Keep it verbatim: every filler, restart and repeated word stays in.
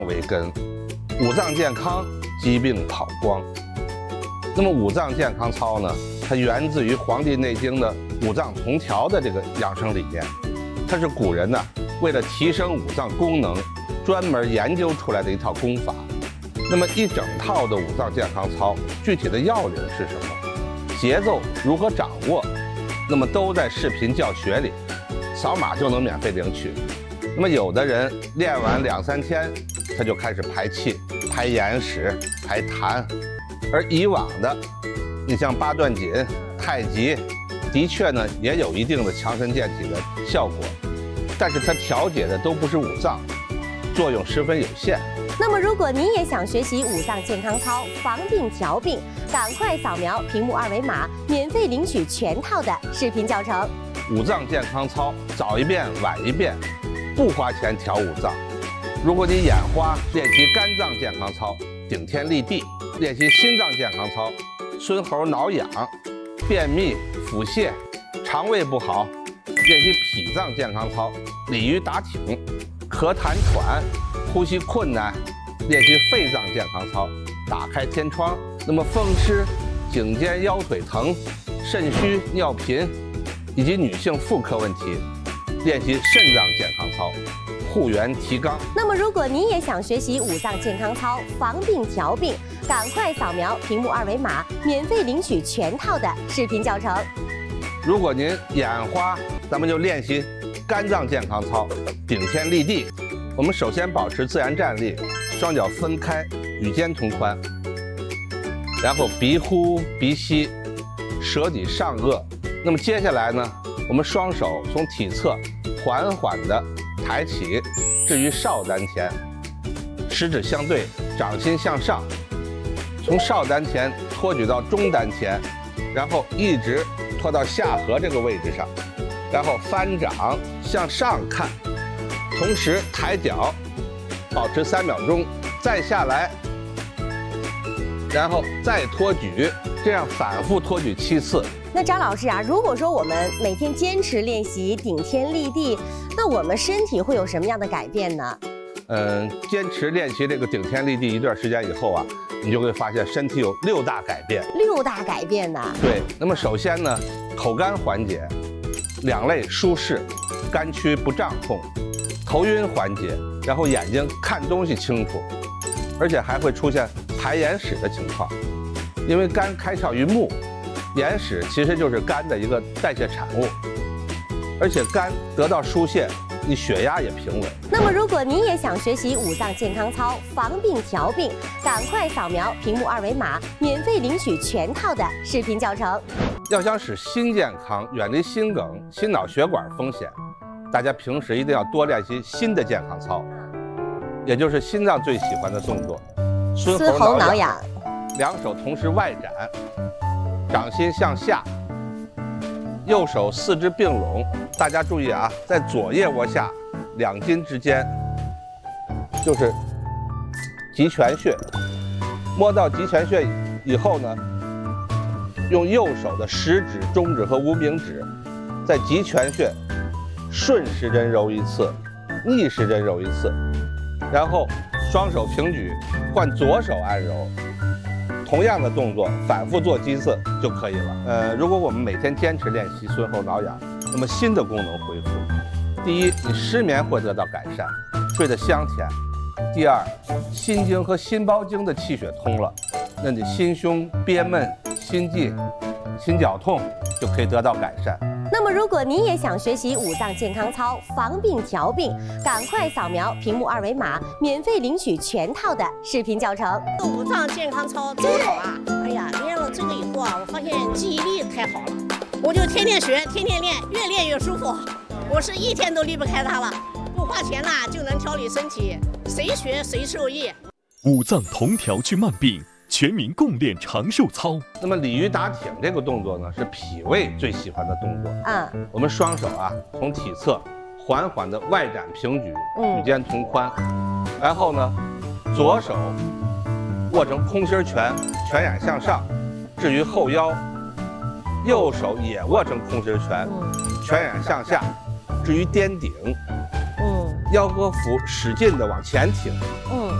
为根，五脏健康，疾病跑光。那么五脏健康操呢，它源自于《黄帝内经》的五脏同调的这个养生理念，它是古人呢为了提升五脏功能，专门研究出来的一套功法。那么一整套的五脏健康操，具体的要领是什么？节奏如何掌握？那么都在视频教学里，扫码就能免费领取。那么有的人练完两三天，他就开始排气、排眼屎、排痰，而以往的，你像八段锦、太极，的确呢也有一定的强身健体的效果，但是它调节的都不是五脏，作用十分有限。 那么，如果您也想学习五脏健康操，防病调病，赶快扫描屏幕二维码，免费领取全套的视频教程。 五脏健康操，早一遍晚一遍，不花钱调五脏。如果你眼花，练习肝脏健康操，顶天立地；练习心脏健康操，孙猴挠痒；便秘、腹泻、肠胃不好，练习脾脏健康操，鲤鱼打挺；咳痰喘、呼吸困难，练习肺脏健康操，打开天窗。那么风湿、颈肩腰腿疼、肾虚、尿频，以及女性妇科问题，练习肾脏健康操，护元提肛。 那么，如果您也想学习五脏健康操，防病调病，赶快扫描屏幕二维码，免费领取全套的视频教程。 如果您眼花，咱们就练习肝脏健康操，顶天立地。我们首先保持自然站立，双脚分开，与肩同宽，然后鼻呼鼻吸，舌抵上颚。那么接下来呢，我们双手从体侧缓缓地抬起，置于少丹田，食指相对，掌心向上，从少丹田托举到中丹田，然后一直托到下颌这个位置上，然后翻掌向上看，同时抬脚，保持三秒钟，再下来，然后再托举，这样反复托举七次。 那张老师啊，如果说我们每天坚持练习顶天立地，那我们身体会有什么样的改变呢？ 嗯，坚持练习这个顶天立地一段时间以后啊，你就会发现身体有六大改变。 六大改变呢？ 对，那么首先呢，口干缓解，两肋舒适，肝区不胀痛，头晕缓解，然后眼睛看东西清楚，而且还会出现排眼屎的情况，因为肝开窍于目，眼屎其实就是肝的一个代谢产物，而且肝得到疏泄，你血压也平稳。 那么，如果您也想学习五脏健康操，防病调病，赶快扫描屏幕二维码，免费领取全套的视频教程。 要想使心健康，远离心梗、心脑血管风险，大家平时一定要多练习心的健康操，也就是心脏最喜欢的动作， 孙猴挠痒， 两手同时外展，掌心向下，右手四肢并拢。大家注意啊，在左腋窝下两筋之间就是极泉穴，摸到极泉穴以后呢，用右手的食指、中指和无名指在极泉穴顺时针揉一次，逆时针揉一次，然后双手平举，换左手按揉。同样的动作反复做几次就可以了。呃，如果我们每天坚持练习孙猴挠痒，那么心的功能恢复。第一，你失眠会得到改善，睡得香甜；第二，心经和心包经的气血通了，那你心胸憋闷、心悸、心绞痛就可以得到改善。 那么，如果您也想学习五脏健康操，防病调病，赶快扫描屏幕二维码，免费领取全套的视频教程。 五脏健康操真好啊！哎呀，练了这个以后啊，我发现记忆力太好了，我就天天学，天天练，越练越舒服。我是一天都离不开它了，不花钱啦就能调理身体，谁学谁受益。 五脏同调去慢病。全民共练长寿操。 那么鲤鱼打挺这个动作呢，是脾胃最喜欢的动作。 嗯， 我们双手啊从体侧缓缓的外展平举，与肩同宽，然后呢，左手握成空心拳，拳眼向上，置于后腰；右手也握成空心拳，拳眼向下，置于颠顶。嗯，腰和腹使劲的往前挺。嗯。